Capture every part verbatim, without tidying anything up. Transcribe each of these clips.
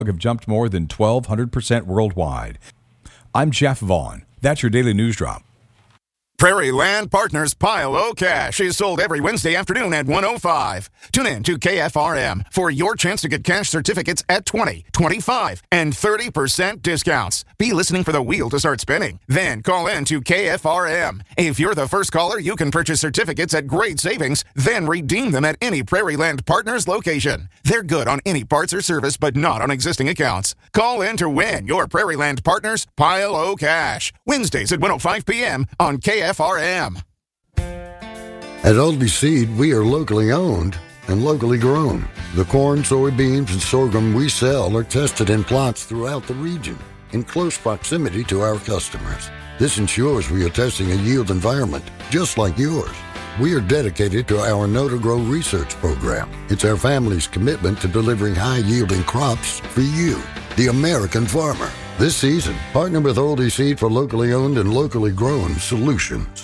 have jumped more than twelve hundred percent worldwide. I'm Jeff Vaughn. That's your Daily News Drop. Prairie Land Partners Pile O Cash is sold every Wednesday afternoon at one oh five. Tune in to K F R M for your chance to get cash certificates at twenty, twenty-five, and thirty percent discounts. Be listening for the wheel to start spinning. Then call in to K F R M. If you're the first caller, you can purchase certificates at great savings, then redeem them at any Prairie Land Partners location. They're good on any parts or service, but not on existing accounts. Call in to win your Prairie Land Partners Pile O Cash. Wednesdays at one oh five p.m. on K F R M. At Aldi Seed, we are locally owned and locally grown. The corn, soybeans, and sorghum we sell are tested in plots throughout the region in close proximity to our customers. This ensures we are testing a yield environment just like yours. We are dedicated to our Know to Grow research program. It's our family's commitment to delivering high-yielding crops for you, the American farmer. This season, partner with Aldi Seed for locally owned and locally grown solutions.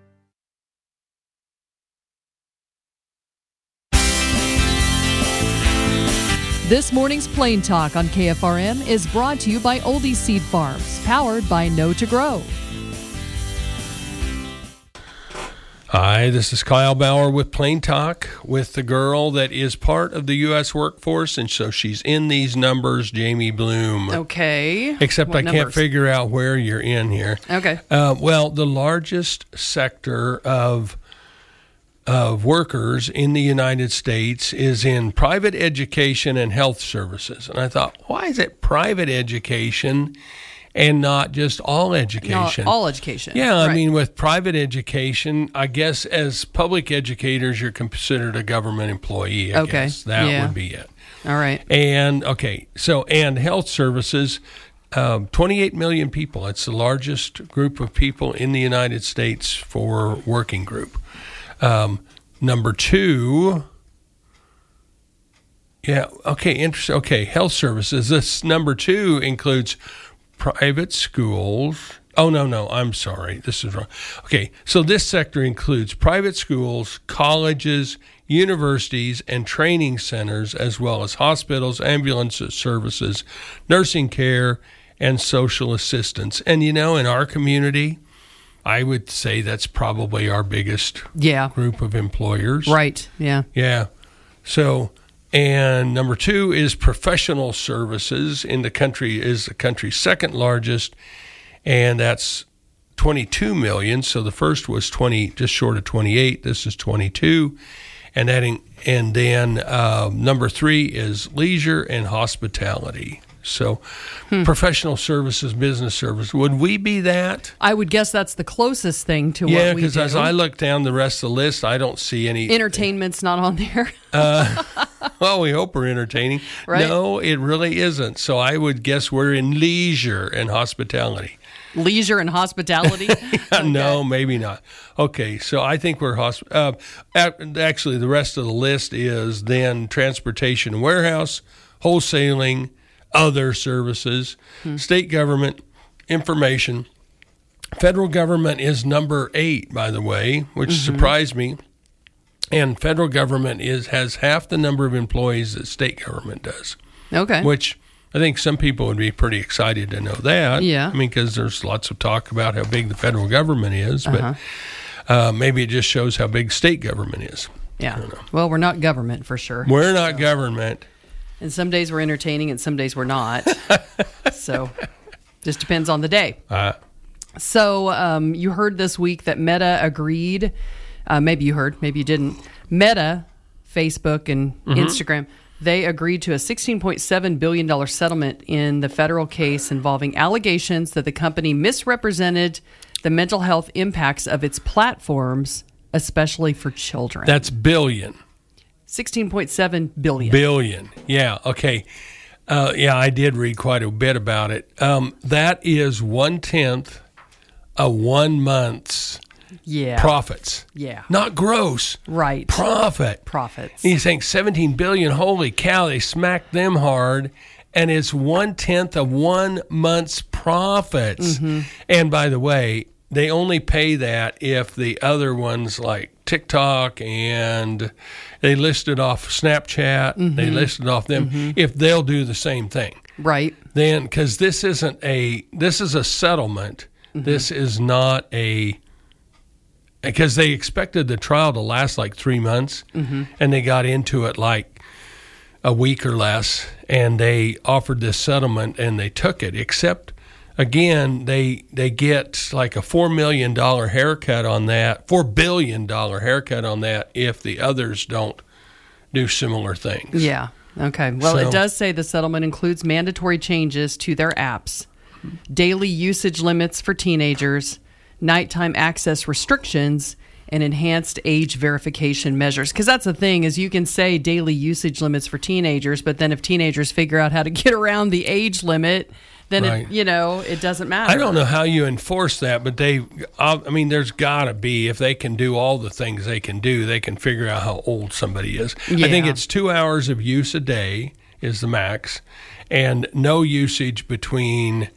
This morning's Plain Talk on K F R M is brought to you by Oldie Seed Farms, powered by Know to Grow. Hi, this is Kyle Bauer with Plain Talk with the girl that is part of the U S workforce, and so she's in these numbers, Jamie Bloom. Okay. Except What I numbers? can't figure out where you're in here. Okay. Uh, well, the largest sector of of workers in the United States is in private education and health services. And I thought, why is it private education and not just all education? No, all education. Yeah, I Right. mean, with private education, I guess as public educators, you're considered a government employee, I Okay, guess. That yeah. would be it. All right. And, okay, so, and health services, um, twenty-eight million people. It's the largest group of people in the United States for working group. Um, number two, yeah, okay, interesting. Okay, health services. This number two includes private schools. Oh, no, no, I'm sorry. This is wrong. Okay, so this sector includes private schools, colleges, universities, and training centers, as well as hospitals, ambulance services, nursing care, and social assistance. And, you know, in our community, I would say that's probably our biggest Yeah. group of employers. Right. Yeah. Yeah. So, and number two is professional services in the country, is the country's second largest, and that's twenty-two million. So the first was twenty, just short of twenty-eight. This is twenty-two. And that, in, and then uh, number three is leisure and hospitality. So hmm. professional services, business service. Would we be that? I would guess that's the closest thing to Yeah, what we do. because as I look down the rest of the list, I don't see any. Entertainment's not on there. uh, well, we hope we're entertaining. Right? No, it really isn't. So I would guess we're in leisure and hospitality. Leisure and hospitality? Okay. No, maybe not. Okay, so I think we're hosp- uh, actually, the rest of the list is then transportation and warehouse, wholesaling, other services, hmm. state government, information. Federal government is number eight, by the way, which mm-hmm. surprised me. And federal government is has half the number of employees that state government does. Okay. Which I think some people would be pretty excited to know that. Yeah. I mean, because there's lots of talk about how big the federal government is, uh-huh. but uh, maybe it just shows how big state government is. Yeah. Well, we're not government for sure. We're not so. government. And some days we're entertaining and some days we're not. So just depends on the day. Uh, so um, you heard this week that Meta agreed. Uh, maybe you heard, maybe you didn't. Meta, Facebook and mm-hmm. Instagram, they agreed to a sixteen point seven billion dollars settlement in the federal case involving allegations that the company misrepresented the mental health impacts of its platforms, especially for children. That's billion. sixteen point seven billion. Billion. Yeah. Okay. Uh, yeah, I did read quite a bit about it. Um, that is one tenth of one month's yeah. profits. Yeah. Not gross. Right. Profit. Profits. He's saying seventeen billion. Holy cow! They smacked them hard, and it's one tenth of one month's profits. Mm-hmm. And by the way, they only pay that if the other ones like TikTok and they listed off Snapchat. Mm-hmm. They listed off them mm-hmm. if they'll do the same thing. Right. Then, because this isn't a, this is a settlement. Mm-hmm. This is not a, because they expected the trial to last like three months mm-hmm. and they got into it like a week or less and they offered this settlement and they took it, except again, they they get like a four million dollars haircut on that, four billion dollars haircut on that if the others don't do similar things. Yeah. Okay. Well, So- it does say the settlement includes mandatory changes to their apps, daily usage limits for teenagers, nighttime access restrictions, and enhanced age verification measures. Because that's the thing, is you can say daily usage limits for teenagers, but then if teenagers figure out how to get around the age limit, then Right. it, you know, it doesn't matter. I don't know how you enforce that, but they, I mean, there's got to be, if they can do all the things they can do, they can figure out how old somebody is. I think Yeah. it's two hours of use a day is the max, and no usage between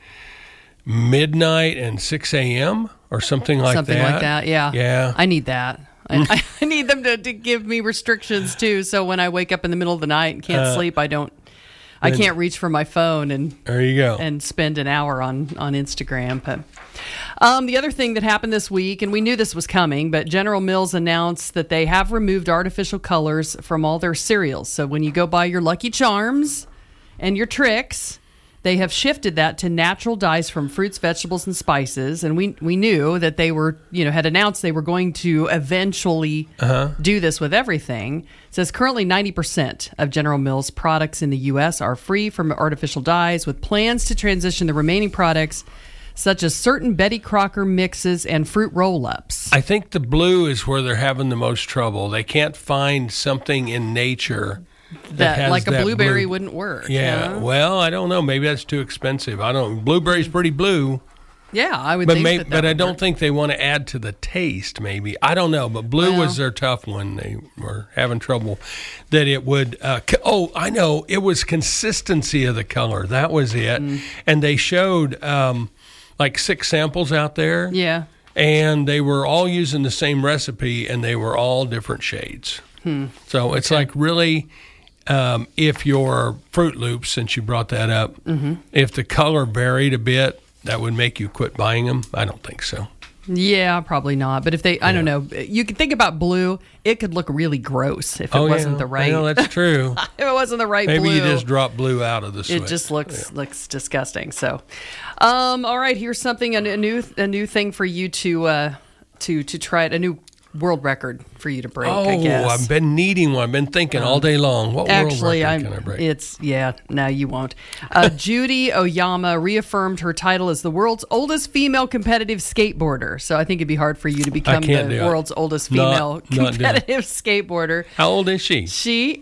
midnight and six a.m. or something like Something that. like that, yeah. Yeah. I need that. I, I need them to, to give me restrictions too, so when I wake up in the middle of the night and can't Uh, sleep, I don't, I then- can't reach for my phone and There you go. and spend an hour on on Instagram. But um, the other thing that happened this week, and we knew this was coming, but General Mills announced that they have removed artificial colors from all their cereals. So when you go buy your Lucky Charms and your Trix, they have shifted that to natural dyes from fruits, vegetables, and spices. And we we knew that they were, you know, had announced they were going to eventually do this with everything. It says currently ninety percent of General Mills products in the U S are free from artificial dyes, with plans to transition the remaining products, such as certain Betty Crocker mixes and fruit roll-ups. I think the blue is where they're having the most trouble. They can't find something in nature that, That, has like a that blueberry blue. wouldn't work. Yeah, huh? well, I don't know. Maybe that's too expensive. I don't. Blueberry's pretty blue, Yeah, I would but think may, that that but I would don't work. think they want to add to the taste. Maybe I don't know. But blue Well. was their tough one. They were having trouble that it would. Uh, co- oh, I know. It was consistency of the color. That was it. Mm. And they showed um, like six samples out there. Yeah. And they were all using the same recipe, and they were all different shades. Hmm. So it's like really, um, if your Fruit Loops, since you brought that up, Mm-hmm. if the color varied a bit, that would make you quit buying them. I don't think so. Yeah, probably not. But if they, I don't know, you could think about blue. It could look really gross if it oh wasn't yeah, the right. No, that's true. if it wasn't the right Maybe blue, you just drop blue out of the switch. it just looks looks disgusting. So, um, all right, here's something a, a new a new thing for you to uh, to to try it. A new world record for you to break. Oh, I guess. I've been needing one. I've been thinking all day long. What Actually, world I'm. record can I break? It's yeah. No, you won't. Uh, Judy Oyama reaffirmed her title as the world's oldest female competitive skateboarder. So I think it'd be hard for you to become can't the do it. world's oldest Not- female not doing it. competitive skateboarder. How old is she? She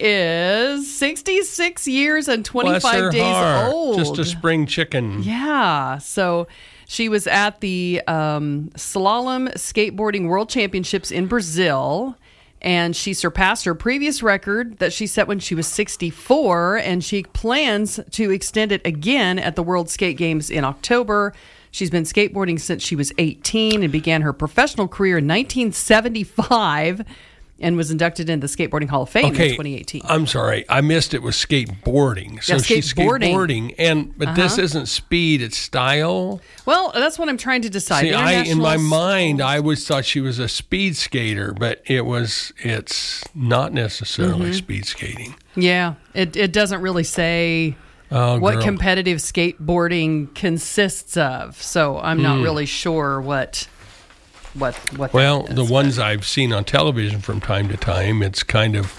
is sixty-six years and Bless her twenty-five days heart. old. Just a spring chicken. Yeah. So she was at the um, Slalom Skateboarding World Championships in Brazil, and she surpassed her previous record that she set when she was sixty-four, and she plans to extend it again at the World Skate Games in October. She's been skateboarding since she was eighteen and began her professional career in nineteen seventy-five and was inducted into the Skateboarding Hall of Fame Okay, in twenty eighteen. I'm sorry, I missed it was skateboarding. So Yeah, she's skateboarding. skateboarding, and but this isn't speed; it's style. Well, that's what I'm trying to decide. See, I in my International- mind, I always thought she was a speed skater, but it was it's not necessarily Mm-hmm. speed skating. Yeah, it, it doesn't really say Oh, what girl. competitive skateboarding consists of. So I'm not really sure what what what. Well, that the is. ones I've seen on television from time to time, it's kind of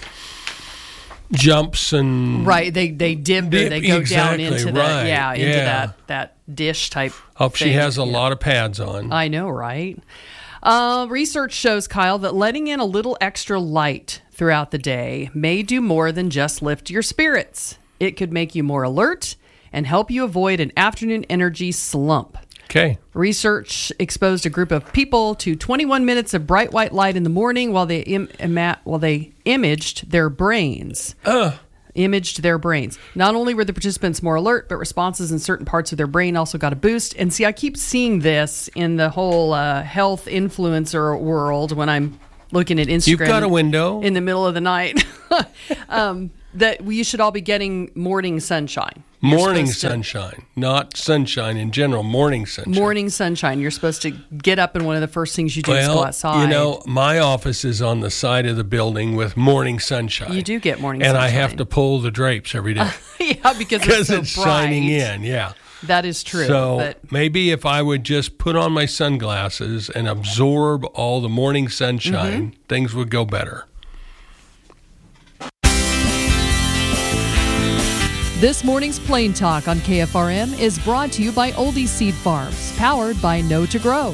jumps and right, they they dip, Dip, or they go exactly, down into the right, yeah into yeah. that that dish type. Hope she thing. has a Yeah. lot of pads on. I know, right? Uh, research shows, Kyle, that letting in a little extra light throughout the day may do more than just lift your spirits. It could make you more alert and help you avoid an afternoon energy slump. Okay. Research exposed a group of people to twenty-one minutes of bright white light in the morning while they Im- ima- while they imaged their brains. Uh, Imaged their brains. Not only were the participants more alert, but responses in certain parts of their brain also got a boost. And see, I keep seeing this in the whole uh, health influencer world when I'm looking at Instagram. You've got a window. In the middle of the night. um, that we should all be getting morning sunshine. You're Morning supposed to- sunshine, not sunshine in general. Morning sunshine. Morning sunshine. You're supposed to get up and one of the first things you do is go Well, outside. you know, my office is on the side of the building with morning sunshine. You do get morning and sunshine. I have to pull the drapes every day yeah, because because it's, so it's shining bright. in. Yeah. That is true. So but maybe if I would just put on my sunglasses and absorb all the morning sunshine, Mm-hmm. things would go better. This morning's Plain Talk on K F R M is brought to you by Oldie Seed Farms, powered by Know to Grow.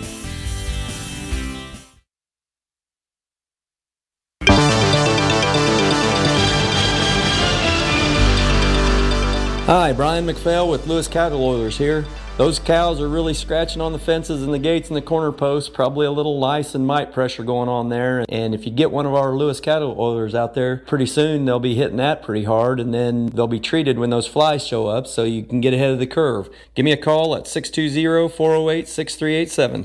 Hi, Brian McPhail with Lewis Cattle Oilers here. Those cows are really scratching on the fences and the gates and the corner posts, probably a little lice and mite pressure going on there. And if you get one of our Lewis Cattle Oilers out there, pretty soon they'll be hitting that pretty hard, and then they'll be treated when those flies show up so you can get ahead of the curve. Give me a call at six two zero, four oh eight, six three eight seven.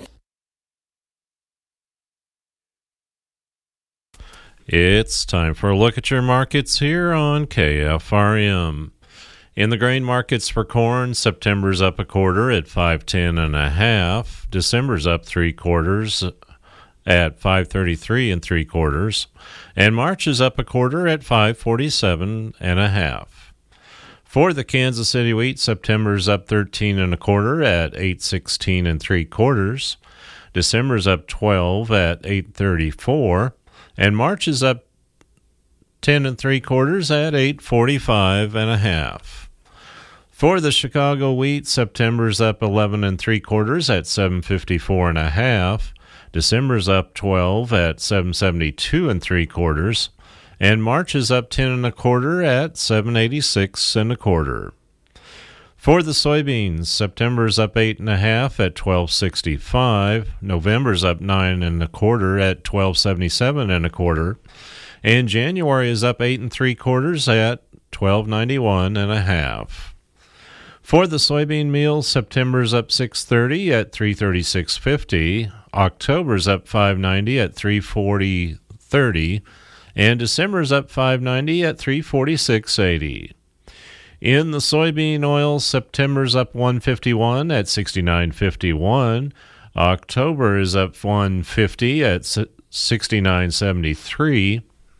It's time for a look at your markets here on K F R M. In the grain markets for corn, September's up a quarter at five ten and a half. December's up three quarters at five thirty-three and three quarters, and March is up a quarter at five forty-seven and a half. For the Kansas City wheat, September's up thirteen and a quarter at eight sixteen and three quarters. December's up twelve at eight thirty-four, and March is up ten and three quarters at eight forty-five and a half. For the Chicago wheat, September's up eleven and three quarters at seven fifty-four and a half. December's up twelve at seven seventy-two and three quarters, and March is up ten and a quarter at seven eighty-six and a quarter. For the soybeans, September's up eight and a half at twelve sixty-five. November's up nine and a quarter at twelve seventy-seven and a quarter. And January is up eight and three quarters at twelve ninety-one and a half. For the soybean meal, September's up six thirty at three thirty-six fifty. October's up five ninety at three forty thirty, and December's up five ninety at three forty-six eighty. In the soybean oil, September's up one fifty-one at sixty-nine fifty-one. October is up one fifty at sixty-nine seventy-three.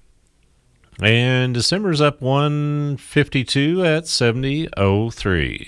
And December's up one fifty-two at seventy oh three.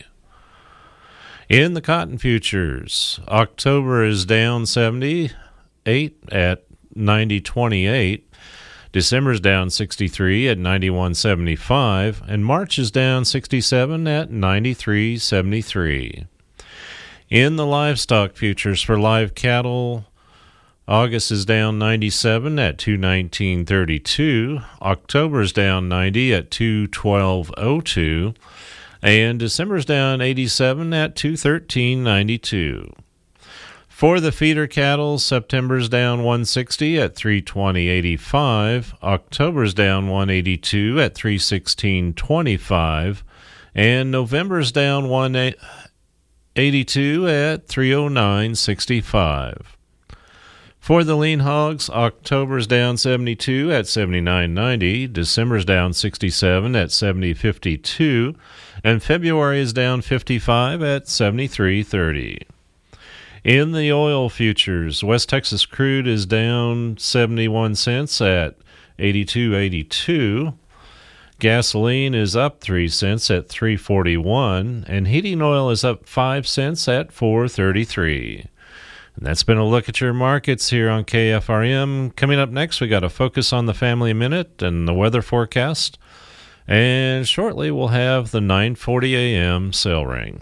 In the cotton futures, October is down seventy-eight at ninety twenty-eight. December's down sixty-three at ninety-one seventy-five, and March is down sixty-seven at ninety-three seventy-three. In the livestock futures for live cattle, August is down ninety-seven at two nineteen thirty-two. October's down ninety at two twelve oh two. And December's down eighty-seven at two thirteen ninety-two. For the feeder cattle, September's down one sixty at three twenty eighty-five. October's down one eighty-two at three sixteen twenty-five. And November's down one eighty-two at three oh nine sixty-five. For the lean hogs, October's down seventy-two at seventy-nine ninety, December's down sixty-seven at seventy fifty-two, and February is down fifty-five at seventy-three thirty. In the oil futures, West Texas crude is down seventy-one cents at eighty-two eighty-two. Gasoline is up three cents at three forty-one, and heating oil is up five cents at four thirty-three. And that's been a look at your markets here on K F R M. Coming up next, we got a focus on the Family Minute and the weather forecast. And shortly, we'll have the nine forty a.m. sale ring.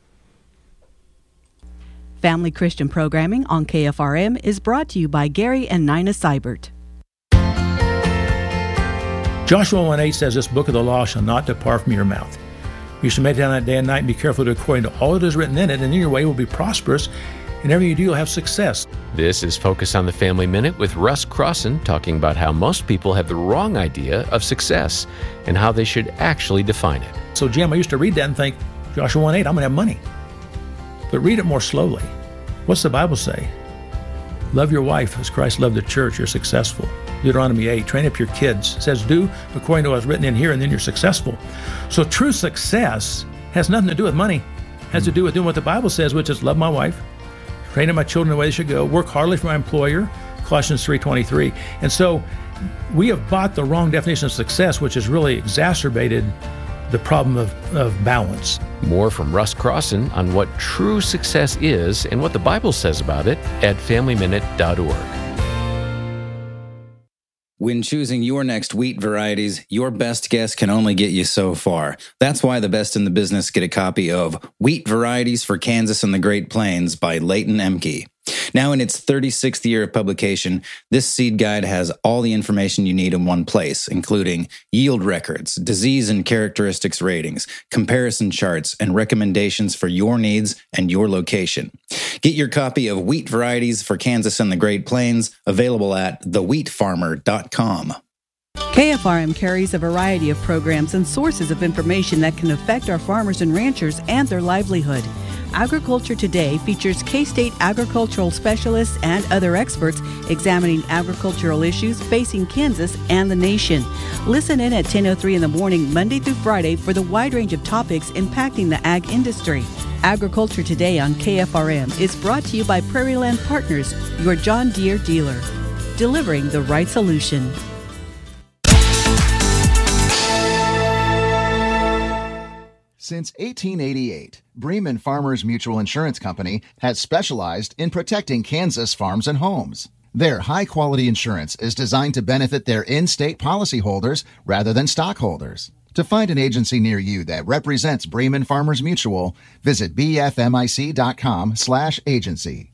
Family Christian programming on K F R M is brought to you by Gary and Nina Seibert. Joshua one eight says, "This book of the law shall not depart from your mouth. You shall meditate on that day and night and be careful to do according to all that is written in it, and then your way will be prosperous. And everything you do, you'll have success." This is Focus on the Family Minute with Russ Crossan, talking about how most people have the wrong idea of success and how they should actually define it. So, Jim, I used to read that and think, Joshua one eight, I'm going to have money. But read it more slowly. What's the Bible say? Love your wife as Christ loved the church. You're successful. Deuteronomy eight, train up your kids. It says, do according to what's written in here, and then you're successful. So true success has nothing to do with money. It has to do with doing what the Bible says, which is love my wife, train up my children the way they should go, work hardly for my employer, Colossians three twenty-three. And so we have bought the wrong definition of success, which has really exacerbated the problem of, of balance. More from Russ Crossan on what true success is and what the Bible says about it at family minute dot org. When choosing your next wheat varieties, your best guess can only get you so far. That's why the best in the business get a copy of Wheat Varieties for Kansas and the Great Plains by Leighton Emke. Now in its thirty-sixth year of publication, this seed guide has all the information you need in one place, including yield records, disease and characteristics ratings, comparison charts, and recommendations for your needs and your location. Get your copy of Wheat Varieties for Kansas and the Great Plains, available at the wheat farmer dot com. K F R M carries a variety of programs and sources of information that can affect our farmers and ranchers and their livelihood. Agriculture Today features K-State agricultural specialists and other experts examining agricultural issues facing Kansas and the nation. Listen in at ten oh three in the morning, Monday through Friday, for the wide range of topics impacting the ag industry. Agriculture Today on K F R M is brought to you by Prairie Land Partners, your John Deere dealer, delivering the right solution. Since eighteen eighty-eight, Bremen Farmers Mutual Insurance Company has specialized in protecting Kansas farms and homes. Their high-quality insurance is designed to benefit their in-state policyholders rather than stockholders. To find an agency near you that represents Bremen Farmers Mutual, visit b f m i c dot com slash agency.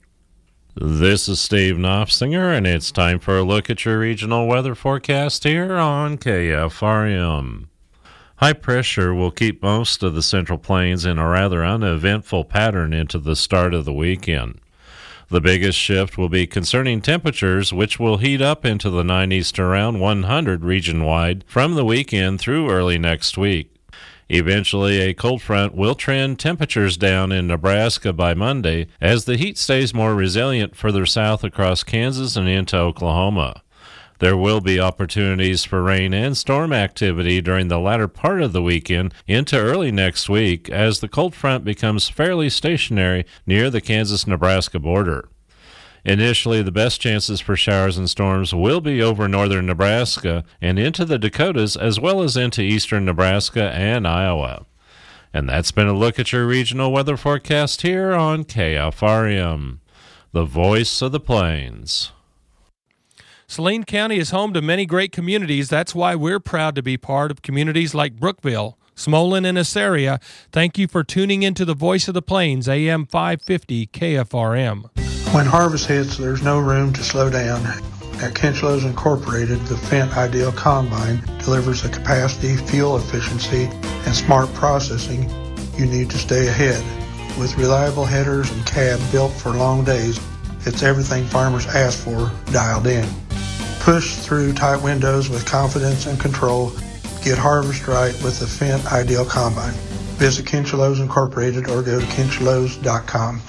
This is Steve Knopfsinger, and it's time for a look at your regional weather forecast here on K F R M. High pressure will keep most of the Central Plains in a rather uneventful pattern into the start of the weekend. The biggest shift will be concerning temperatures, which will heat up into the nineties to around one hundred region-wide from the weekend through early next week. Eventually, a cold front will trend temperatures down in Nebraska by Monday as the heat stays more resilient further south across Kansas and into Oklahoma. There will be opportunities for rain and storm activity during the latter part of the weekend into early next week as the cold front becomes fairly stationary near the Kansas-Nebraska border. Initially, the best chances for showers and storms will be over northern Nebraska and into the Dakotas, as well as into eastern Nebraska and Iowa. And that's been a look at your regional weather forecast here on K F R M, the voice of the plains. Saline County is home to many great communities. That's why we're proud to be part of communities like Brookville, Smolin, and Assaria. Thank you for tuning into the Voice of the Plains, A M five fifty K F R M. When harvest hits, there's no room to slow down. At Kinchlows Incorporated, the Fendt Ideal Combine delivers the capacity, fuel efficiency, and smart processing you need to stay ahead. With reliable headers and cab built for long days, it's everything farmers ask for dialed in. Push through tight windows with confidence and control. Get harvest right with the Fendt Ideal Combine. Visit Kinchlows Incorporated or go to kinchlows dot com.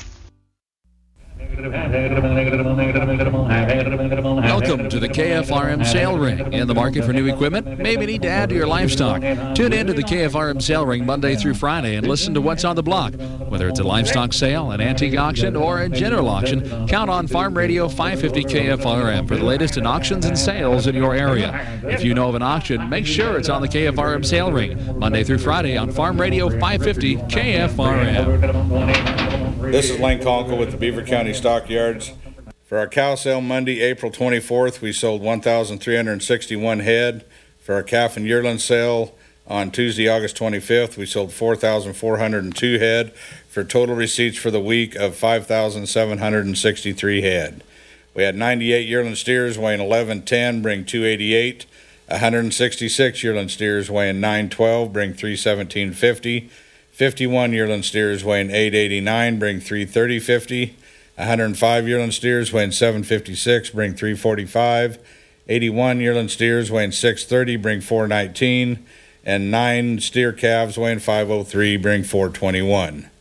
Welcome to the K F R M Sale Ring. In the market for new equipment? Maybe need to add to your livestock. Tune in to the K F R M Sale Ring Monday through Friday and listen to what's on the block. Whether it's a livestock sale, an antique auction, or a general auction, count on Farm Radio five fifty K F R M for the latest in auctions and sales in your area. If you know of an auction, make sure it's on the K F R M Sale Ring Monday through Friday on Farm Radio five fifty K F R M. This is Lane Conkle with the Beaver County Stockyards. For our cow sale Monday, April twenty-fourth, we sold one thousand three hundred sixty-one head. For our calf and yearling sale on Tuesday, August twenty-fifth, we sold four thousand four hundred two head for total receipts for the week of five thousand seven hundred sixty-three head. We had ninety-eight yearling steers weighing eleven ten, bring two eighty-eight. one hundred sixty-six yearling steers weighing nine twelve, bring three seventeen fifty. fifty-one yearling steers weighing eight eighty-nine, bring three thirty fifty. one hundred five yearling steers weighing seven fifty-six, bring three forty-five. eighty-one yearling steers weighing six thirty, bring four nineteen. And nine steer calves weighing five oh three, bring four twenty-one.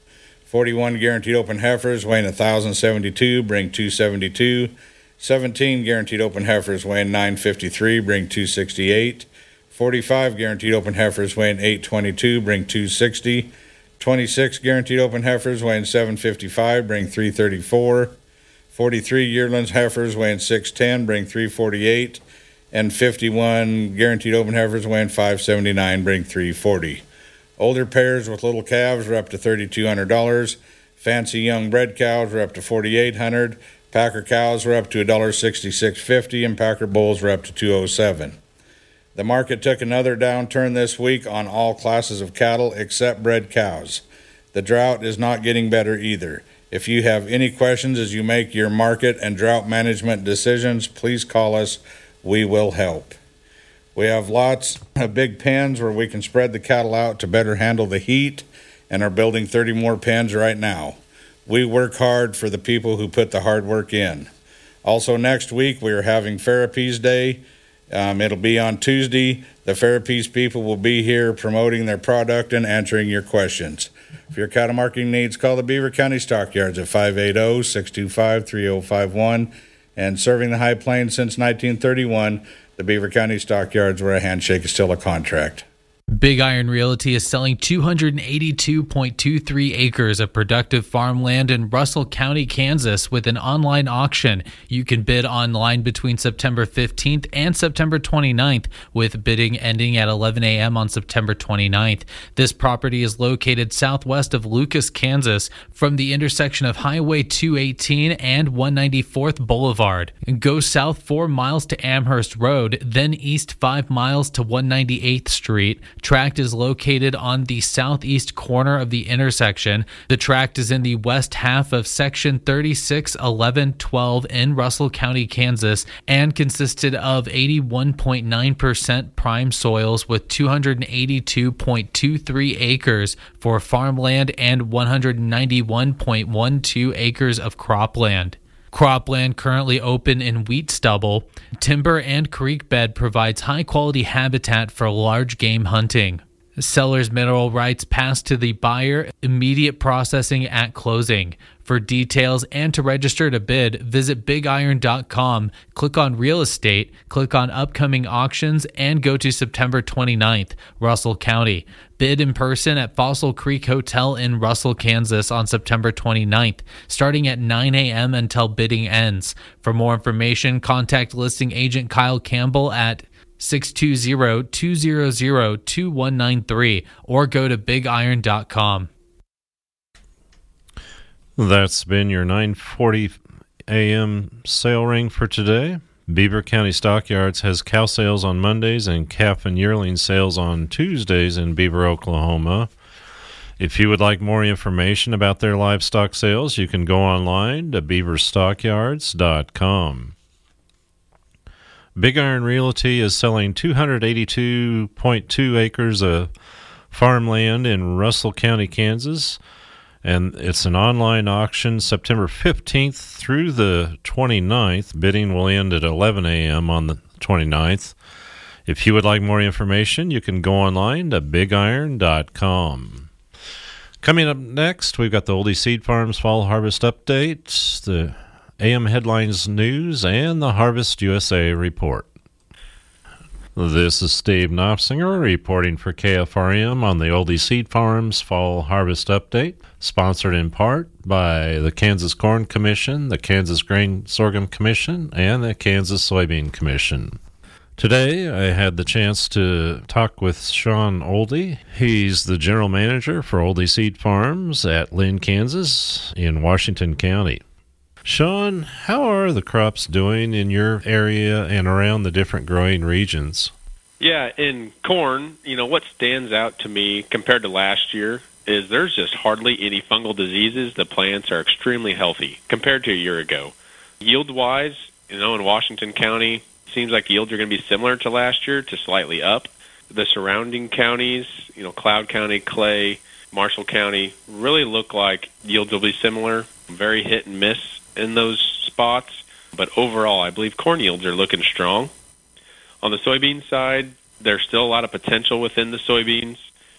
forty-one guaranteed open heifers weighing one thousand seventy-two, bring two seventy-two. seventeen guaranteed open heifers weighing nine fifty-three, bring two sixty-eight. forty-five guaranteed open heifers weighing eight twenty-two, bring two sixty. twenty-six guaranteed open heifers weighing seven fifty-five, bring three thirty-four. forty-three yearlings heifers weighing six ten, bring three forty-eight. And fifty-one guaranteed open heifers weighing five seventy-nine, bring three forty. Older pairs with little calves are up to thirty-two hundred dollars. Fancy young bred cows are up to forty-eight hundred dollars. Packer cows are up to one sixty-six fifty, and Packer bulls are up to two oh seven. The market took another downturn this week on all classes of cattle except bred cows. The drought is not getting better either. If you have any questions as you make your market and drought management decisions, please call us. We will help. We have lots of big pens where we can spread the cattle out to better handle the heat, and are building thirty more pens right now. We work hard for the people who put the hard work in. Also, next week we are having Farapees Day. Um, it'll be on Tuesday. The Farapees people will be here promoting their product and answering your questions. For your cattle marketing needs, call the Beaver County Stockyards at five eight zero, six two five, three zero five one. And serving the High Plains since nineteen thirty-one, the Beaver County Stockyards, where a handshake is still a contract. Big Iron Realty is selling two hundred eighty-two point two three acres of productive farmland in Russell County, Kansas, with an online auction. You can bid online between September fifteenth and September twenty-ninth, with bidding ending at eleven a.m. on September twenty-ninth. This property is located southwest of Lucas, Kansas, from the intersection of Highway two eighteen and one ninety-fourth Boulevard. Go south four miles to Amherst Road, then east five miles to one ninety-eighth Street. Tract is located on the southeast corner of the intersection. The tract is in the west half of Section thirty-six eleven twelve in Russell County, Kansas, and consisted of eighty-one point nine percent prime soils with two hundred eighty-two point two three acres for farmland and one hundred ninety-one point one two acres of cropland. Cropland currently open in wheat stubble. Timber and creek bed provides high-quality habitat for large game hunting. Seller's mineral rights pass to the buyer, immediate processing at closing. For details and to register to bid, visit big iron dot com, click on Real Estate, click on Upcoming Auctions, and go to September twenty-ninth, Russell County. Bid in person at Fossil Creek Hotel in Russell, Kansas on September twenty-ninth, starting at nine a.m. until bidding ends. For more information, contact listing agent Kyle Campbell at six two zero, two zero zero, two one nine three or go to big iron dot com. That's been your nine forty a.m. sale ring for today. Beaver County Stockyards has cow sales on Mondays and calf and yearling sales on Tuesdays in Beaver, Oklahoma. If you would like more information about their livestock sales, you can go online to beaver stockyards dot com. Big Iron Realty is selling two hundred eighty-two point two acres of farmland in Russell County, Kansas, and it's an online auction September fifteenth through the twenty-ninth. Bidding will end at eleven a.m. on the twenty-ninth. If you would like more information, you can go online to big iron dot com. Coming up next, we've got the Oldie Seed Farms Fall Harvest Update, the A M Headlines News, and the Harvest U S A Report. This is Steve Knopfsinger reporting for K F R M on the Oldie Seed Farms Fall Harvest Update, sponsored in part by the Kansas Corn Commission, the Kansas Grain Sorghum Commission, and the Kansas Soybean Commission. Today, I had the chance to talk with Sean Oldie. He's the general manager for Oldie Seed Farms at Lynn, Kansas, in Washington County. Sean, how are the crops doing in your area and around the different growing regions? Yeah, in corn, you know, what stands out to me compared to last year is there's just hardly any fungal diseases. The plants are extremely healthy compared to a year ago. Yield-wise, you know, in Washington County, seems like yields are going to be similar to last year to slightly up. The surrounding counties, you know, Cloud County, Clay, Marshall County, really look like yields will be similar, very hit and miss in those spots, but overall I believe corn yields are looking strong. On the soybean side, there's still a lot of potential within the soybeans.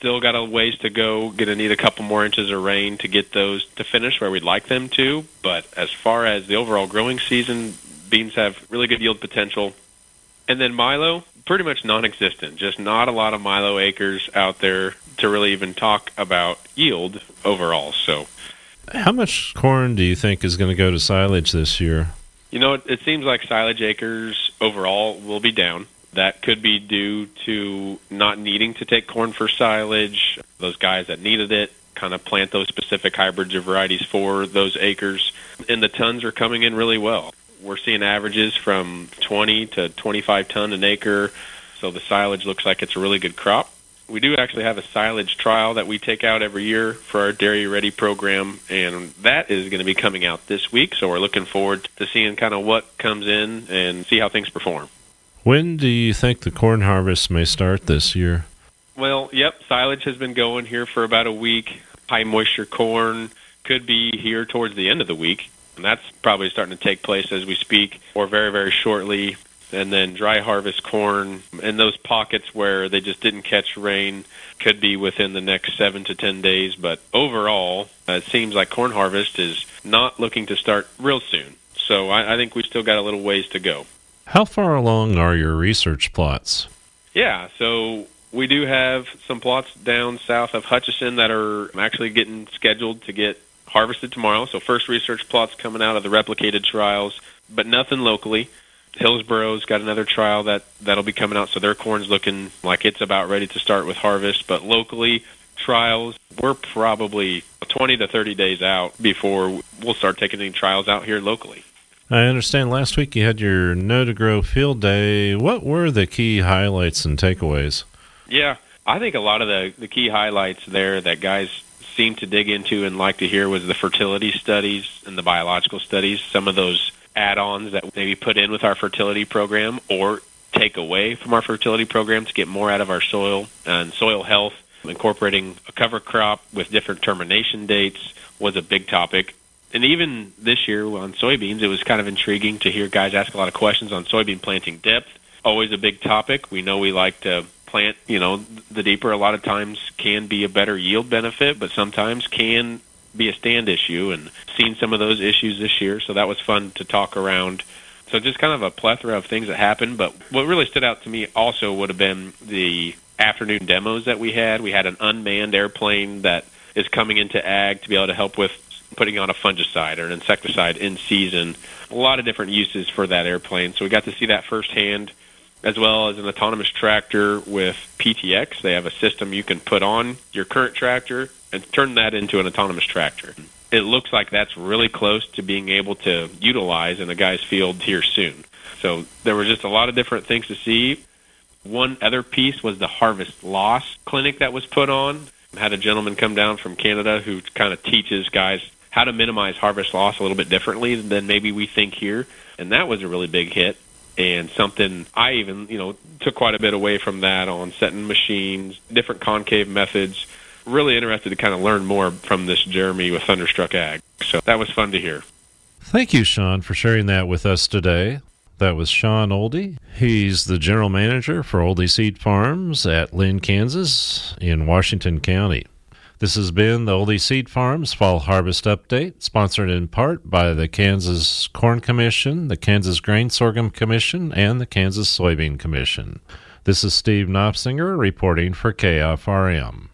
still got a ways to go. Going to need a couple more inches of rain to get those to finish where we'd like them to. But as far as the overall growing season, beans have really good yield potential. And then milo, pretty much non-existent. Just not a lot of milo acres out there to really even talk about yield overall. So, how much corn do you think is going to go to silage this year? You know, it, it seems like silage acres overall will be down. That could be due to not needing to take corn for silage. Those guys that needed it kind of plant those specific hybrids or varieties for those acres. And the tons are coming in really well. We're seeing averages from twenty to twenty-five ton an acre. So the silage looks like it's a really good crop. We do actually have a silage trial that we take out every year for our Dairy Ready program, and that is going to be coming out this week. So we're looking forward to seeing kind of what comes in and see how things perform. When do you think the corn harvest may start this year? Well, yep, silage has been going here for about a week. High moisture corn could be here towards the end of the week, and that's probably starting to take place as we speak, or very, very shortly. And then dry harvest corn in those pockets where they just didn't catch rain could be within the next seven to ten days. But overall, uh, it seems like corn harvest is not looking to start real soon. So I, I think we still got a little ways to go. How far along are your research plots? Yeah, so we do have some plots down south of Hutchison that are actually getting scheduled to get harvested tomorrow. So first research plots coming out of the replicated trials, but nothing locally. Hillsboro's got another trial that, that'll be coming out, so their corn's looking like it's about ready to start with harvest. But locally, trials, we're probably twenty to thirty days out before we'll start taking any trials out here locally. I understand last week you had your Know to Grow field day. What were the key highlights and takeaways? Yeah, I think a lot of the, the key highlights there that guys seem to dig into and like to hear was the fertility studies and the biological studies, some of those add-ons that maybe put in with our fertility program or take away from our fertility program to get more out of our soil and soil health. Incorporating a cover crop with different termination dates was a big topic. And even this year on soybeans, it was kind of intriguing to hear guys ask a lot of questions on soybean planting depth. Always a big topic. We know we like to plant, you know, the deeper a lot of times can be a better yield benefit, but sometimes can be a stand issue, and seen some of those issues this year, so that was fun to talk around. So just kind of a plethora of things that happened, but what really stood out to me also would have been the afternoon demos that we had. We had an unmanned airplane that is coming into ag to be able to help with putting on a fungicide or an insecticide in season. A lot of different uses for that airplane, so we got to see that firsthand, as well as an autonomous tractor with P T X. They have a system you can put on your current tractor and turn that into an autonomous tractor. It looks like that's really close to being able to utilize in a guy's field here soon. So there were just a lot of different things to see. One other piece was the harvest loss clinic that was put on. I had a gentleman come down from Canada who kind of teaches guys how to minimize harvest loss a little bit differently than maybe we think here. And that was a really big hit. And something I even, you know, took quite a bit away from that on setting machines, different concave methods. Really interested to kind of learn more from this Jeremy with Thunderstruck Ag. So that was fun to hear. Thank you, Sean, for sharing that with us today. That was Sean Oldie. He's the general manager for Oldie Seed Farms at Lynn, Kansas in Washington County. This has been the Oldie Seed Farms Fall Harvest Update, sponsored in part by the Kansas Corn Commission, the Kansas Grain Sorghum Commission, and the Kansas Soybean Commission. This is Steve Knopfsinger reporting for K F R M.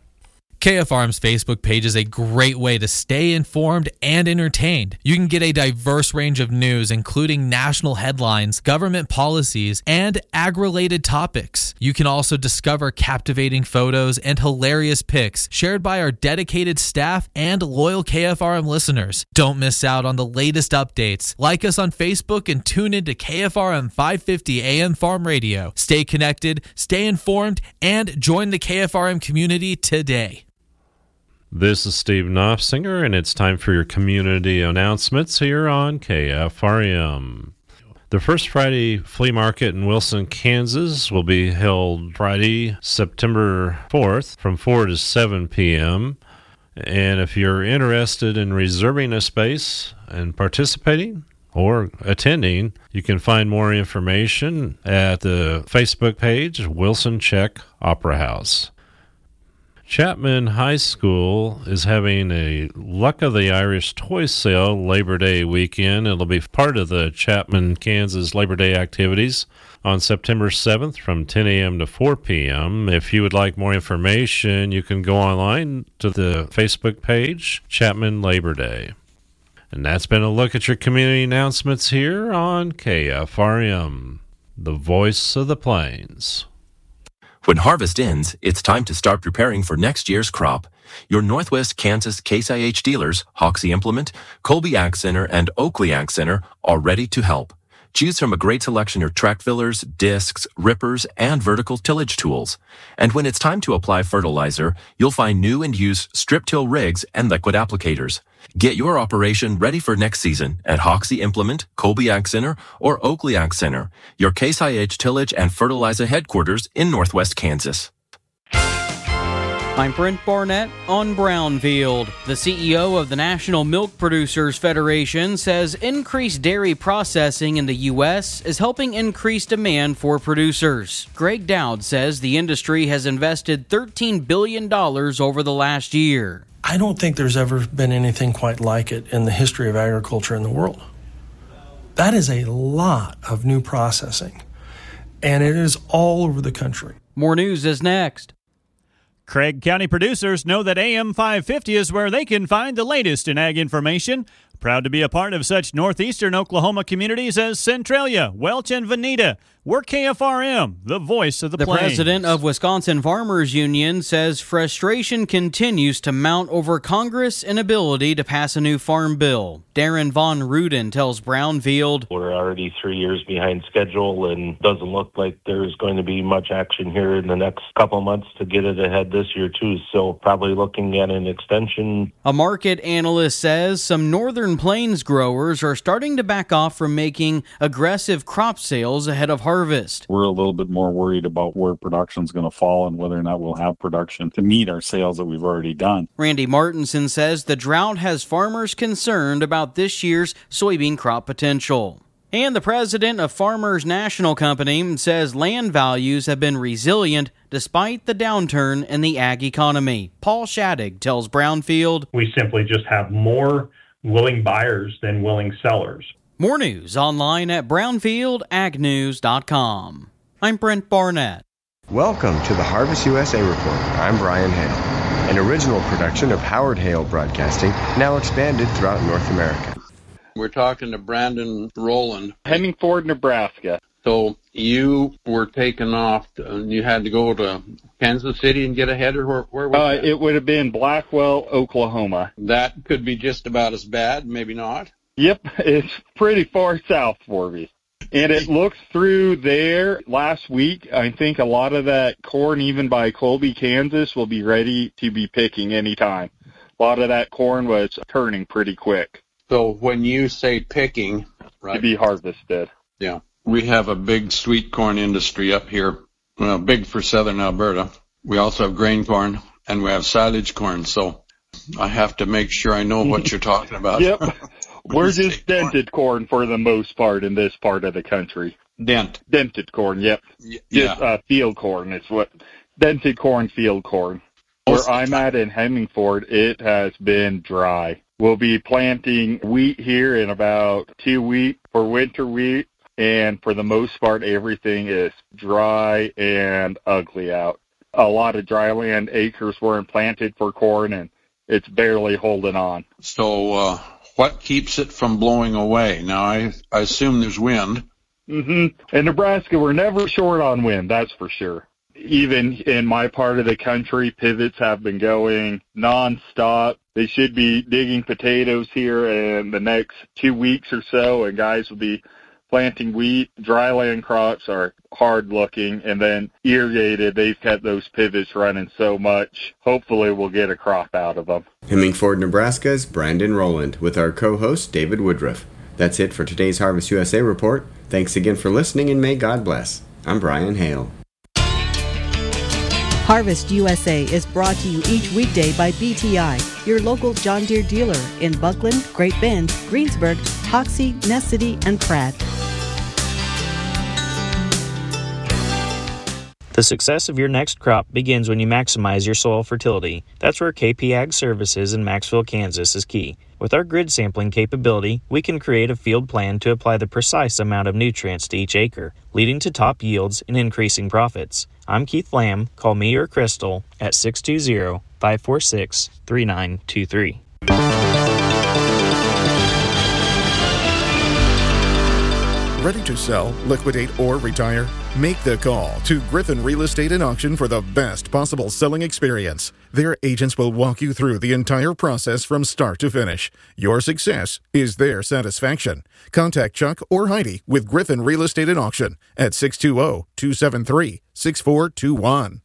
K F R M's Facebook page is a great way to stay informed and entertained. You can get a diverse range of news, including national headlines, government policies, and ag-related topics. You can also discover captivating photos and hilarious pics shared by our dedicated staff and loyal K F R M listeners. Don't miss out on the latest updates. Like us on Facebook and tune in to K F R M five fifty A M Farm Radio. Stay connected, stay informed, and join the K F R M community today. This is Steve Knopfsinger, and it's time for your community announcements here on K F R M. The First Friday Flea Market in Wilson, Kansas will be held Friday, September fourth from four to seven p.m. And if you're interested in reserving a space and participating or attending, you can find more information at the Facebook page, Wilson Czech Opera House. Chapman High School is having a Luck of the Irish toy sale Labor Day weekend. It'll be part of the Chapman, Kansas Labor Day activities on September seventh from ten a.m. to four p.m. If you would like more information, you can go online to the Facebook page, Chapman Labor Day. And that's been a look at your community announcements here on K F R M, the voice of the plains. When harvest ends, it's time to start preparing for next year's crop. Your Northwest Kansas Case I H dealers, Hoxie Implement, Colby Ag Center, and Oakley Ag Center are ready to help. Choose from a great selection of track fillers, discs, rippers, and vertical tillage tools. And when it's time to apply fertilizer, you'll find new and used strip-till rigs and liquid applicators. Get your operation ready for next season at Hoxie Implement, Colby Ag Center, or Oakley Ag Center, your Case I H tillage and fertilizer headquarters in Northwest Kansas. I'm Brent Barnett on Brownfield. The C E O of the National Milk Producers Federation says increased dairy processing in the U S is helping increase demand for producers. Greg Dowd says the industry has invested thirteen billion dollars over the last year. I don't think there's ever been anything quite like it in the history of agriculture in the world. That is a lot of new processing, and it is all over the country. More news is next. Craig County producers know that A M five fifty is where they can find the latest in ag information. Proud to be a part of such northeastern Oklahoma communities as Centralia, Welch, and Veneta. We're K F R M, the voice of the, the plains. The president of Wisconsin Farmers Union says frustration continues to mount over Congress' inability to pass a new farm bill. Darren Von Ruden tells Brownfield, we're already three years behind schedule and doesn't look like there's going to be much action here in the next couple months to get it ahead this year too, so probably looking at an extension. A market analyst says some northern plains growers are starting to back off from making aggressive crop sales ahead of harvest. We're a little bit more worried about where production's going to fall and whether or not we'll have production to meet our sales that we've already done. Randy Martinson says the drought has farmers concerned about this year's soybean crop potential. And the president of Farmers National Company says land values have been resilient despite the downturn in the ag economy. Paul Shattuck tells Brownfield, we simply just have more willing buyers than willing sellers. More news online at brownfield ag news dot com. I'm Brent Barnett. Welcome to the Harvest U S A Report. I'm Brian Hale, an original production of Howard Hale Broadcasting, now expanded throughout North America. We're talking to Brandon Rowland, Hemingford, Nebraska. So you were taken off, and you had to go to Kansas City and get a header? Where, where was uh, that? It would have been Blackwell, Oklahoma. That could be just about as bad, maybe not. Yep, it's pretty far south for me. And it looks through there last week. I think a lot of that corn, even by Colby, Kansas, will be ready to be picking anytime. A lot of that corn was turning pretty quick. So when you say picking, right? To be harvested. Yeah. We have a big sweet corn industry up here, well, big for southern Alberta. We also have grain corn, and we have silage corn, so I have to make sure I know what you're talking about. Yep. We're just dented corn. corn for the most part in this part of the country. Dent. Dented corn, yep. Y- just yeah. uh, field corn is what, dented corn, field corn. Where I'm at in Hemingford, it has been dry. We'll be planting wheat here in about two weeks for winter wheat, and for the most part, everything is dry and ugly out. A lot of dry land acres weren't planted for corn, and it's barely holding on. So uh, what keeps it from blowing away? Now, I, I assume there's wind. Mm-hmm. In Nebraska, we're never short on wind, that's for sure. Even in my part of the country, pivots have been going nonstop. They should be digging potatoes here in the next two weeks or so, and guys will be planting wheat. Dryland crops are hard looking, and then irrigated, they've kept those pivots running so much. Hopefully we'll get a crop out of them. Hemingford, Nebraska's Brandon Rowland with our co-host David Woodruff. That's it for today's Harvest U S A Report. Thanks again for listening, and may God bless. I'm Brian Hale. Harvest U S A is brought to you each weekday by B T I, your local John Deere dealer in Buckland, Great Bend, Greensburg, Hoxie, Ness City, and Pratt. The success of your next crop begins when you maximize your soil fertility. That's where K P Ag Services in Maxville, Kansas is key. With our grid sampling capability, we can create a field plan to apply the precise amount of nutrients to each acre, leading to top yields and increasing profits. I'm Keith Lamb. Call me or Crystal at six two zero, five four six, three nine two three. Ready to sell, liquidate, or retire? Make the call to Griffin Real Estate and Auction for the best possible selling experience. Their agents will walk you through the entire process from start to finish. Your success is their satisfaction. Contact Chuck or Heidi with Griffin Real Estate and Auction at six two zero, two seven three, six four two one.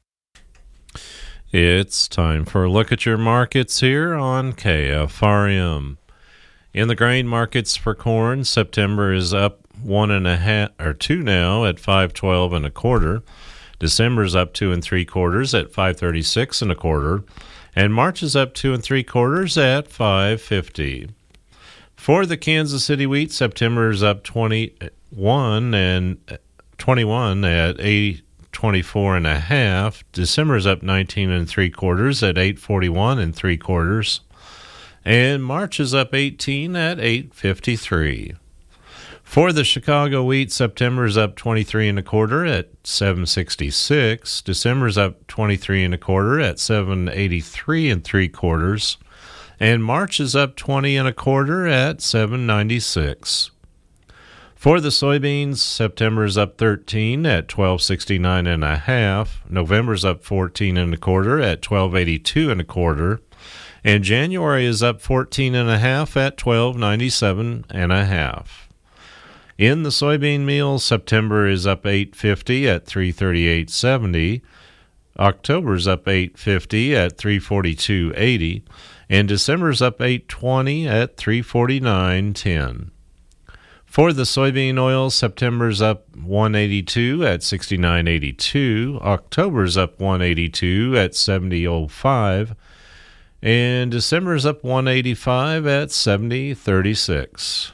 It's time for a look at your markets here on K F R M. In the grain markets for corn, September is up one and a half or two now at five twelve and a quarter. December's up two and three quarters at five thirty six and a quarter, and March is up two and three quarters at five fifty. For the Kansas City wheat, September is up twenty one and twenty one at eight twenty four and a half. December's up nineteen and three quarters at eight forty one and three quarters, and March is up eighteen at eight fifty three. For the Chicago wheat, September's up twenty-three and a quarter at seven sixty-six. December's up twenty-three and a quarter at seven eighty-three and three quarters, and March is up twenty and a quarter at seven ninety-six. For the soybeans, September's up thirteen at twelve sixty-nine and a half. November's up fourteen and a quarter at twelve eighty-two and a quarter, and January is up fourteen and a half at twelve ninety-seven and a half. In the soybean meal, September is up eight fifty at three thirty-eight seventy. October's up eight fifty at three forty-two eighty, and December's up eight twenty at three forty-nine ten. For the soybean oil, September's up one eighty-two at sixty-nine eighty-two. October's up one eighty-two at seventy oh five, and December's up one eighty-five at seventy thirty-six.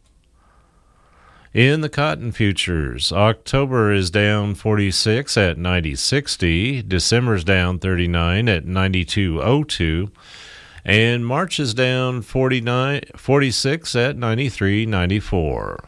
In the cotton futures, October is down forty-six at ninety sixty, December's down thirty-nine at ninety-two oh two, and March is down forty-nine, forty-six at ninety-three ninety-four.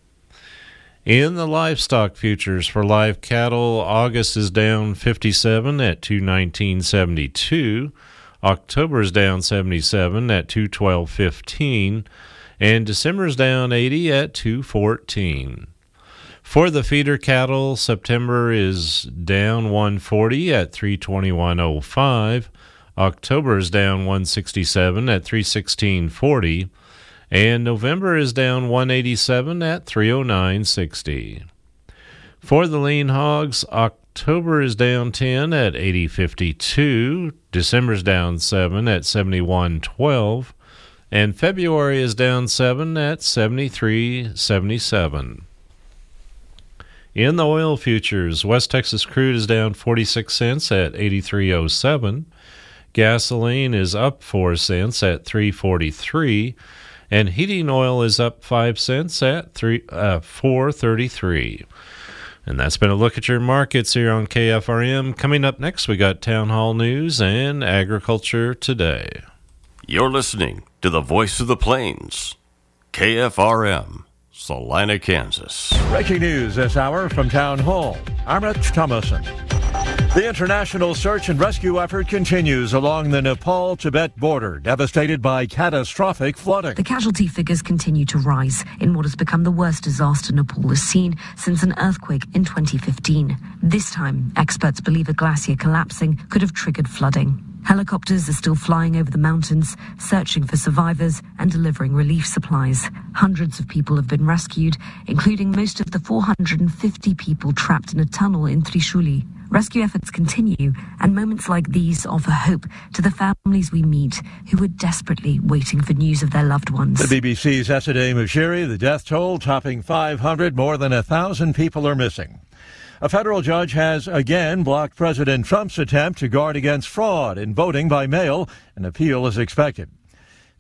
In the livestock futures for live cattle, August is down fifty-seven at two nineteen seventy-two, October is down seventy-seven at two twelve fifteen, and December's down eighty at two fourteen. For the feeder cattle, September is down one forty at three twenty-one oh five. October is down one sixty-seven at three sixteen forty, and November is down one eighty-seven at three oh nine sixty. For the lean hogs, October is down ten at eighty fifty-two. December's down seven at seventy-one twelve. And February is down seven at seventy-three seventy-seven. In the oil futures, West Texas crude is down forty-six cents at eighty-three oh seven. Gasoline is up four cents at three forty-three, and heating oil is up five cents at three uh, four thirty-three. And that's been a look at your markets here on K F R M. Coming up next, we got Town Hall News and Agriculture Today. You're listening to the Voice of the Plains, K F R M, Salina, Kansas. Breaking news this hour from Town Hall. I'm Rich Thomason. The international search and rescue effort continues along the Nepal-Tibet border, devastated by catastrophic flooding. The casualty figures continue to rise in what has become the worst disaster Nepal has seen since an earthquake in twenty fifteen. This time, experts believe a glacier collapsing could have triggered flooding. Helicopters are still flying over the mountains, searching for survivors and delivering relief supplies. Hundreds of people have been rescued, including most of the four hundred fifty people trapped in a tunnel in Trishuli. Rescue efforts continue, and moments like these offer hope to the families we meet who are desperately waiting for news of their loved ones. The B B C's Esadeh Moshiri, the death toll topping five hundred, more than one thousand people are missing. A federal judge has again blocked President Trump's attempt to guard against fraud in voting by mail. An appeal is expected.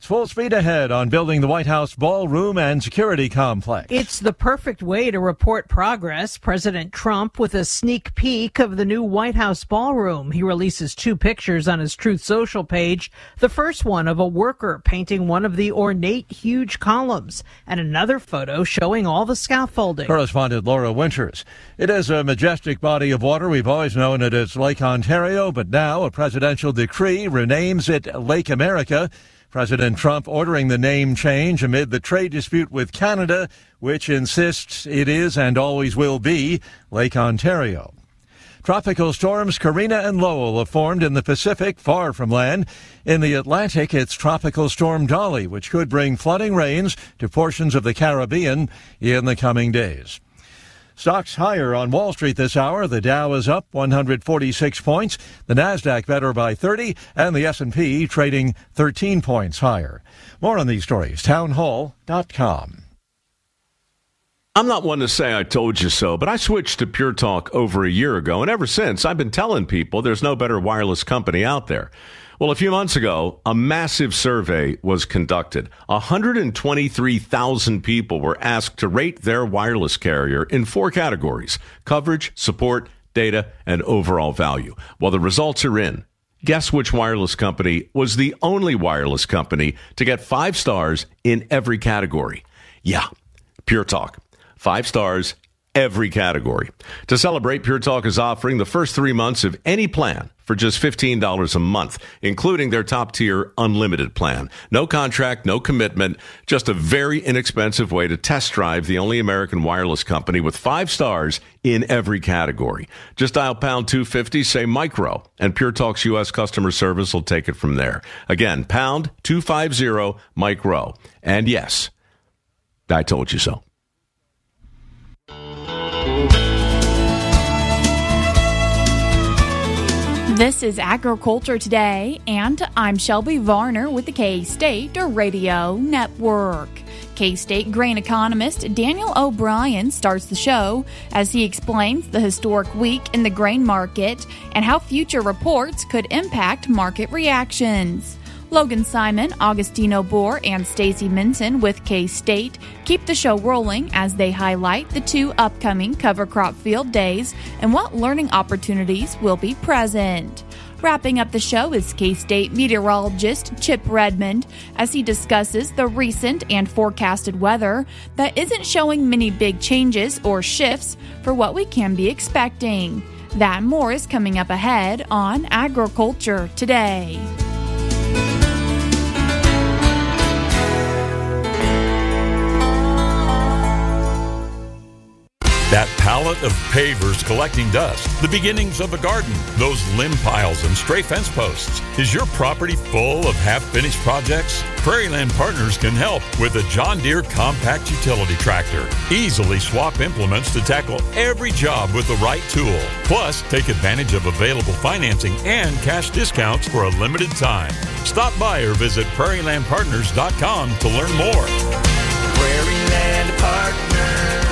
It's full speed ahead on building the White House ballroom and security complex. It's the perfect way to report progress. President Trump with a sneak peek of the new White House ballroom. He releases two pictures on his Truth Social page. The first one of a worker painting one of the ornate, huge columns, and another photo showing all the scaffolding. Correspondent Laura Winters. It is a majestic body of water. We've always known it as Lake Ontario, but now a presidential decree renames it Lake America. President Trump ordering the name change amid the trade dispute with Canada, which insists it is and always will be Lake Ontario. Tropical storms Karina and Lowell have formed in the Pacific, far from land. In the Atlantic, it's Tropical Storm Dolly, which could bring flooding rains to portions of the Caribbean in the coming days. Stocks higher on Wall Street this hour. The Dow is up one hundred forty-six points. The Nasdaq better by thirty, and the S and P trading thirteen points higher. More on these stories, townhall dot com. I'm not one to say I told you so, but I switched to Pure Talk over a year ago, and ever since I've been telling people there's no better wireless company out there. Well, a few months ago, a massive survey was conducted. one hundred twenty-three thousand people were asked to rate their wireless carrier in four categories: coverage, support, data, and overall value. Well, the results are in. Guess which wireless company was the only wireless company to get five stars in every category? Yeah, Pure Talk. Five stars, every category. To celebrate, Pure Talk is offering the first three months of any plan for just fifteen dollars a month, including their top-tier unlimited plan. No contract, no commitment, just a very inexpensive way to test drive the only American wireless company with five stars in every category. Just dial pound two fifty, say micro, and Pure Talk's U S customer service will take it from there. Again, pound two fifty, micro. And yes, I told you so. This is Agriculture Today, and I'm Shelby Varner with the K-State Radio Network. K-State grain economist Daniel O'Brien starts the show as he explains the historic week in the grain market and how future reports could impact market reactions. Logan Simon, Augustino Bohr, and Stacy Minton with K-State keep the show rolling as they highlight the two upcoming cover crop field days and what learning opportunities will be present. Wrapping up the show is K-State meteorologist Chip Redmond as he discusses the recent and forecasted weather that isn't showing many big changes or shifts for what we can be expecting. That and more is coming up ahead on Agriculture Today. That pallet of pavers collecting dust, the beginnings of a garden, those limb piles and stray fence posts. Is your property full of half-finished projects? Prairieland Partners can help with a John Deere compact utility tractor. Easily swap implements to tackle every job with the right tool. Plus, take advantage of available financing and cash discounts for a limited time. Stop by or visit prairie land partners dot com to learn more. Prairieland Partners.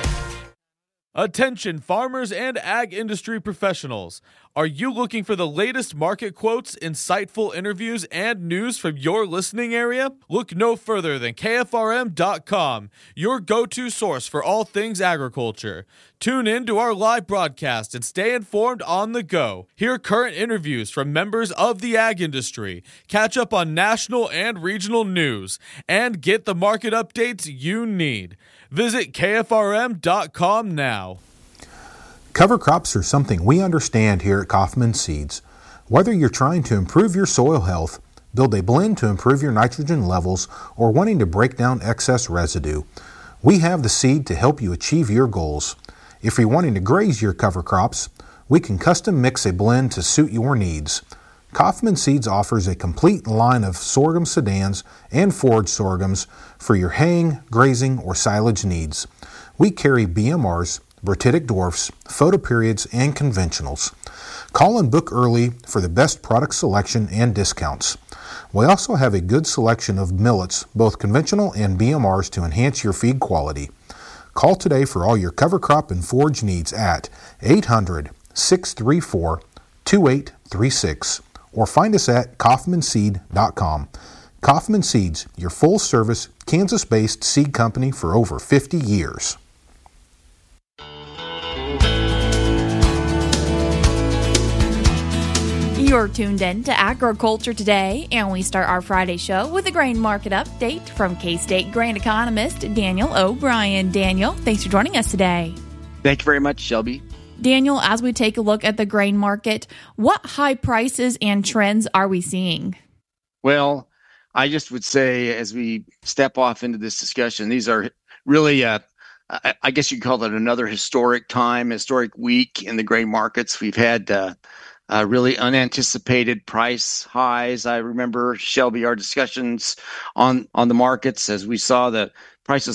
Attention farmers and ag industry professionals. Are you looking for the latest market quotes, insightful interviews, and news from your listening area? Look no further than K F R M dot com, your go-to source for all things agriculture. Tune in to our live broadcast and stay informed on the go. Hear current interviews from members of the ag industry, catch up on national and regional news, and get the market updates you need. Visit K F R M dot com now. Cover crops are something we understand here at Kaufman Seeds. Whether you're trying to improve your soil health, build a blend to improve your nitrogen levels, or wanting to break down excess residue, we have the seed to help you achieve your goals. If you're wanting to graze your cover crops, we can custom mix a blend to suit your needs. Kaufman Seeds offers a complete line of sorghum sedans and forage sorghums for your haying, grazing, or silage needs. We carry B M Rs, Bratitic dwarfs, photoperiods, and conventionals. Call and book early for the best product selection and discounts. We also have a good selection of millets, both conventional and B M Rs, to enhance your feed quality. Call today for all your cover crop and forage needs at eight hundred, six three four, two eight three six or find us at Kaufman Seed dot com. Kaufman Seeds, your full-service, Kansas-based seed company for over fifty years. You're tuned in to Agriculture Today, and we start our Friday show with a grain market update from K-State grain economist Daniel O'Brien. Daniel, thanks for joining us today. Thank you very much, Shelby. Daniel, as we take a look at the grain market, what high prices and trends are we seeing? Well, I just would say as we step off into this discussion, these are really, uh, I guess you'd call it another historic time, historic week in the grain markets. We've had uh, Uh, really unanticipated price highs. I remember, Shelby, our discussions on, on the markets as we saw the prices